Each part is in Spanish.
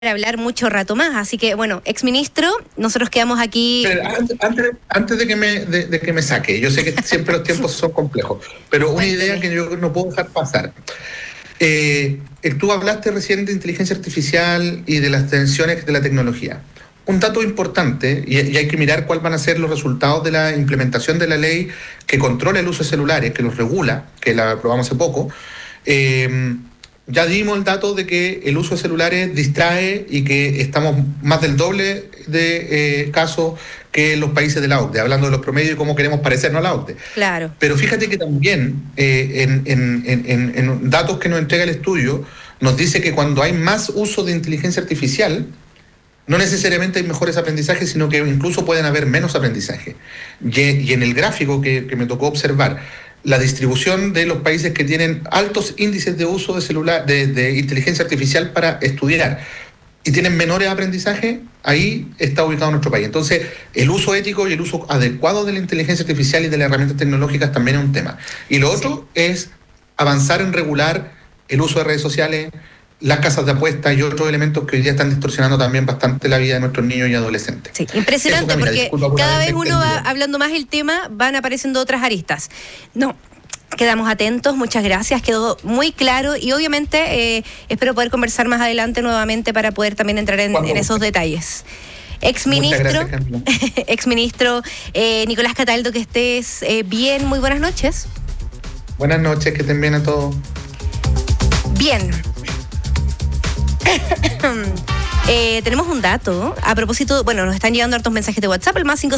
hablar mucho rato más, así que bueno, exministro, nosotros quedamos aquí. Pero antes de que me saque, yo sé que siempre los tiempos son complejos, pero una idea que yo no puedo dejar pasar. Tú hablaste recién de inteligencia artificial y de las tensiones de la tecnología. Un dato importante, y hay que mirar cuáles van a ser los resultados de la implementación de la ley que controla el uso de celulares, que los regula, que la aprobamos hace poco. Ya dimos el dato de que el uso de celulares distrae y que estamos más del doble de casos que los países de la OCDE, hablando de los promedios y cómo queremos parecernos a la OCDE. Claro. Pero fíjate que también en datos que nos entrega el estudio, nos dice que cuando hay más uso de inteligencia artificial, no necesariamente hay mejores aprendizajes, sino que incluso pueden haber menos aprendizaje. Y en el gráfico que me tocó observar, la distribución de los países que tienen altos índices de uso de celular, de inteligencia artificial para estudiar y tienen menores aprendizajes, ahí está ubicado nuestro país. Entonces, el uso ético y el uso adecuado de la inteligencia artificial y de las herramientas tecnológicas también es un tema. Y lo otro es avanzar en regular el uso de redes sociales, las casas de apuestas y otros elementos que hoy día están distorsionando también bastante la vida de nuestros niños y adolescentes. Sí, impresionante, porque cada vez uno va hablando más el tema, van apareciendo otras aristas. No, quedamos atentos, muchas gracias, quedó muy claro y obviamente espero poder conversar más adelante nuevamente para poder también entrar en esos detalles. Exministro Nicolás Cataldo, que estés bien, muy buenas noches. Buenas noches, que estén bien a todos. Bien. Tenemos un dato a propósito, bueno, nos están llegando hartos mensajes de WhatsApp, el más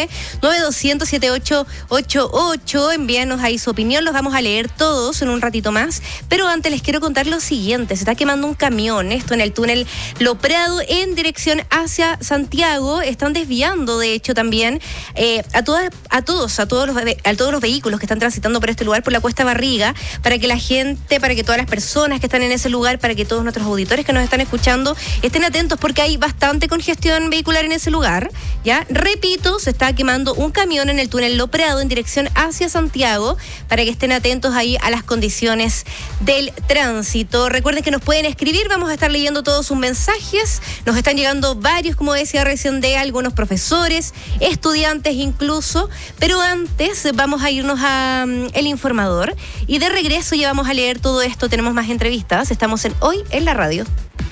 569-9200-7888, envíanos ahí su opinión, los vamos a leer todos en un ratito más, pero antes les quiero contar lo siguiente. Se está quemando un camión, esto en el túnel Lo Prado en dirección hacia Santiago, están desviando de hecho también a todos los vehículos que están transitando por este lugar, por la Cuesta Barriga, para que la gente, para que todas las personas que están en ese lugar, para que todos nuestros auditores que nos están escuchando estén atentos porque hay bastante congestión vehicular en ese lugar, ¿ya? Repito, se está quemando un camión en el túnel Lo Prado en dirección hacia Santiago, para que estén atentos ahí a las condiciones del tránsito. Recuerden que nos pueden escribir, vamos a estar leyendo todos sus mensajes, nos están llegando varios, como decía recién, de algunos profesores, estudiantes incluso, pero antes vamos a irnos a El Informador y de regreso ya vamos a leer todo esto, tenemos más entrevistas, estamos en Hoy en la Radio.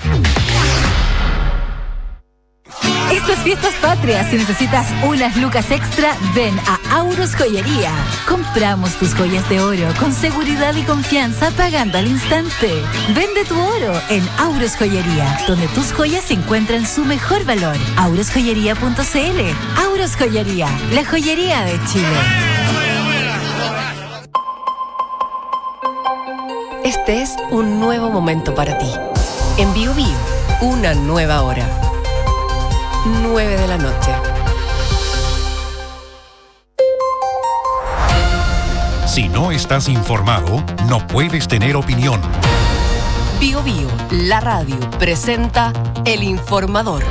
Estas fiestas patrias, si necesitas unas lucas extra, ven a Auros Joyería. Compramos tus joyas de oro con seguridad y confianza pagando al instante. Vende tu oro en Auros Joyería, donde tus joyas encuentran su mejor valor. aurosjoyería.cl. Auros Joyería, la joyería de Chile. Este es un nuevo momento para ti. En Bio Bio, una nueva hora. 9 de la noche. Si no estás informado, no puedes tener opinión. Bio Bio, la radio, presenta El Informador.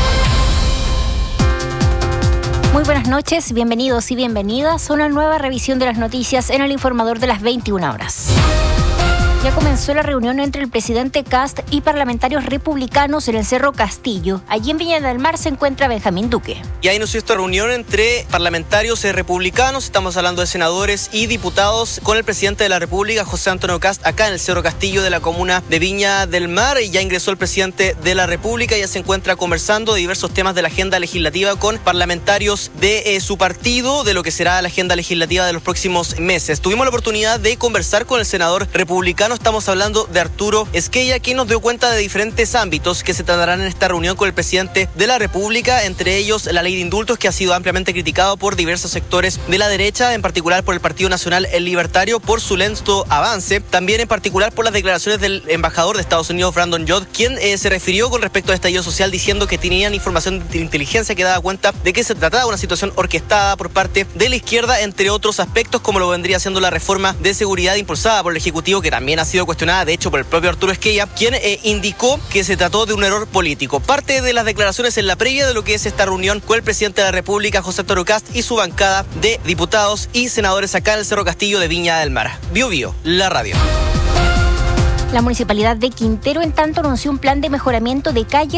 Muy buenas noches, bienvenidos y bienvenidas a una nueva revisión de las noticias en El Informador de las 21 horas. Ya comenzó la reunión entre el presidente Kast y parlamentarios republicanos en el Cerro Castillo. Allí en Viña del Mar se encuentra Benjamín Duque. Ya inició esta reunión entre parlamentarios republicanos, estamos hablando de senadores y diputados, con el presidente de la República, José Antonio Kast, acá en el Cerro Castillo de la comuna de Viña del Mar. Y ya ingresó el presidente de la República, ya se encuentra conversando de diversos temas de la agenda legislativa con parlamentarios de su partido, de lo que será la agenda legislativa de los próximos meses. Tuvimos la oportunidad de conversar con el senador republicano. Estamos hablando de Arturo Esquella, quien nos dio cuenta de diferentes ámbitos que se tratarán en esta reunión con el presidente de la República, entre ellos la ley de indultos, que ha sido ampliamente criticado por diversos sectores de la derecha, en particular por el Partido Nacional El Libertario, por su lento avance, también en particular por las declaraciones del embajador de Estados Unidos, Brandon Yodd, quien se refirió con respecto al estallido social diciendo que tenían información de inteligencia que daba cuenta de que se trataba de una situación orquestada por parte de la izquierda, entre otros aspectos, como lo vendría siendo la reforma de seguridad impulsada por el Ejecutivo, que también ha sido cuestionada, de hecho, por el propio Arturo Esquella, quien indicó que se trató de un error político. Parte de las declaraciones en la previa de lo que es esta reunión con el presidente de la República, José Antonio Kast, y su bancada de diputados y senadores acá en el Cerro Castillo de Viña del Mar. Bio Bio, la radio. La municipalidad de Quintero, en tanto, anunció un plan de mejoramiento de calles